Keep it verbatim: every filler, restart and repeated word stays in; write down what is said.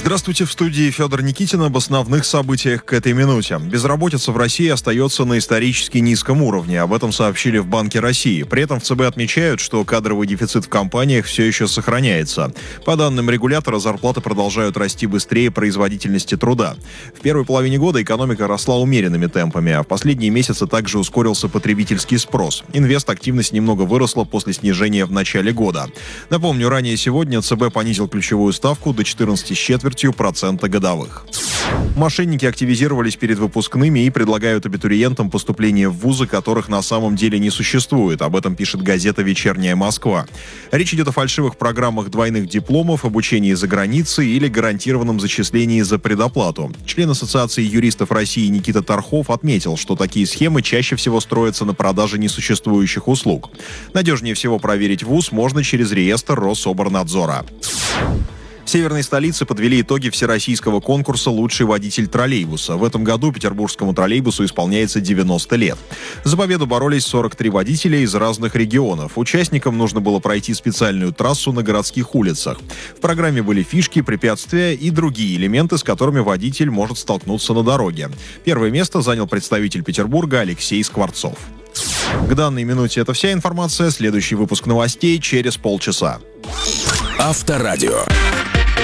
Здравствуйте, в студии Федор Никитин. Об основных событиях к этой минуте. Безработица в России остается на исторически низком уровне. Об этом сообщили в Банке России. При этом в ЦБ отмечают, что кадровый дефицит в компаниях все еще сохраняется. По данным регулятора, зарплаты продолжают расти быстрее производительности труда. В первой половине года экономика росла умеренными темпами, а в последние месяцы также ускорился потребительский спрос. Инвест-активность немного выросла после снижения в начале года. Напомню, ранее сегодня ЦБ понизил ключевую ставку до четырнадцати с четвертью процента годовых. Мошенники активизировались перед выпускными и предлагают абитуриентам поступление в вузы, которых на самом деле не существует. Об этом пишет газета «Вечерняя Москва». Речь идет о фальшивых программах двойных дипломов, обучении за границей или гарантированном зачислении за предоплату. Член Ассоциации юристов России Никита Тархов отметил, что такие схемы чаще всего строятся на продаже несуществующих услуг. Надежнее всего проверить вуз можно через реестр Рособорнадзора. В северной столице подвели итоги всероссийского конкурса «Лучший водитель троллейбуса». В этом году петербургскому троллейбусу исполняется девяносто лет. За победу боролись сорок три водителя из разных регионов. Участникам нужно было пройти специальную трассу на городских улицах. В программе были фишки, препятствия и другие элементы, с которыми водитель может столкнуться на дороге. Первое место занял представитель Петербурга Алексей Скворцов. К данной минуте это вся информация. Следующий выпуск новостей через полчаса. Авторадио.